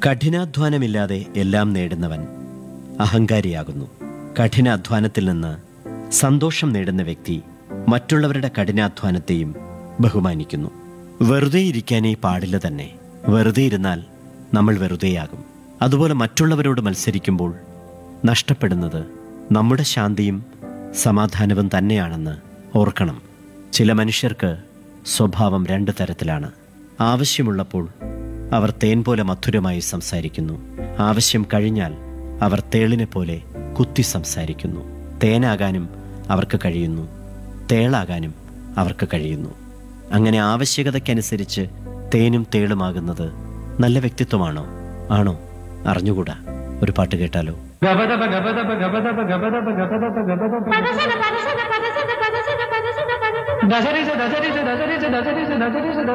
കഠിനാധ്വാനമില്ലാതെ എല്ലാം നേടുന്നവൻ അഹങ്കാരിയാകുന്നു. കഠിനാധ്വാനത്തിൽ നിന്ന് സന്തോഷം നേടുന്ന വ്യക്തി മറ്റുള്ളവരുടെ കഠിനാധ്വാനത്തെയും ബഹുമാനിക്കുന്നു. വെറുതെ ഇരിക്കാനേ പാടില്ല തന്നെ. വെറുതെ ഇരുന്നാൽ നമ്മൾ വെറുതെയാകും. അതുപോലെ മറ്റുള്ളവരോട് മത്സരിക്കുമ്പോൾ നഷ്ടപ്പെടുന്നത് നമ്മുടെ ശാന്തിയും സമാധാനവും തന്നെയാണെന്ന് ഓർക്കണം. ചില മനുഷ്യർക്ക് സ്വഭാവം രണ്ട് തരത്തിലാണ്. ആവശ്യമുള്ളപ്പോൾ അവർ തേൻ പോലെ മധുരമായി സംസാരിക്കുന്നു. ആവശ്യം കഴിഞ്ഞാൽ അവർ തേളിനെ പോലെ കുത്തി സംസാരിക്കുന്നു. തേനാകാനും അവർക്ക് കഴിയുന്നു, തേളാകാനും അവർക്ക് കഴിയുന്നു. അങ്ങനെ ആവശ്യകതയ്ക്കനുസരിച്ച് തേനും തേളുമാകുന്നത് നല്ല വ്യക്തിത്വമാണോ? ആണോ? അറിഞ്ഞുകൂടാ. ഒരു പാട്ട് കേട്ടാലോ?